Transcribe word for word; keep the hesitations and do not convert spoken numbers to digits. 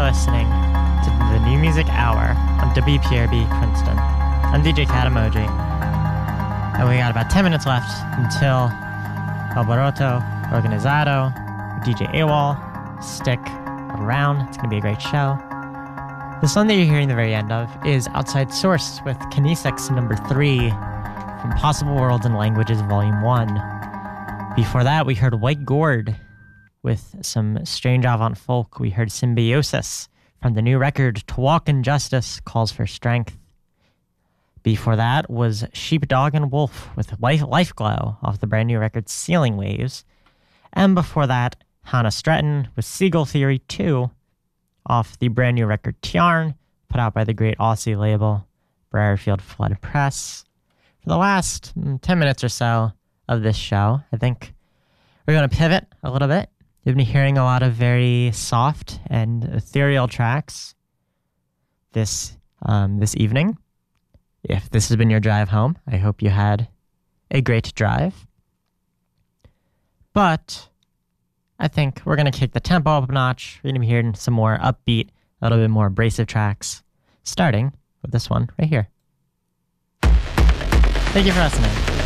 listening to the New Music Hour on W P R B Princeton. I'm D J Katamoji, and we got about ten minutes left until Alboroto Organizado, D J AWOL. Stick around, it's going to be a great show. The song that you're hearing the very end of is Outside Source with Kinesix number three from Possible Worlds and Languages Volume one. Before that, we heard White Gourd with some strange avant folk. We heard Symbiosis from the new record To Walk in Justice Calls for Strength. Before that was Sheepdog and Wolf with Life, Life Glow off the brand new record Ceiling Waves. And before that, Hannah Stratton with Seagull Theory two off the brand new record Tiarn, put out by the great Aussie label Briarfield Flood Press. For the last ten minutes or so of this show, I think we're going to pivot a little bit. You've been hearing a lot of very soft and ethereal tracks this um, this evening. If this has been your drive home, I hope you had a great drive. But I think we're going to kick the tempo up a notch. We're going to be hearing some more upbeat, a little bit more abrasive tracks, starting with this one right here. Thank you for listening.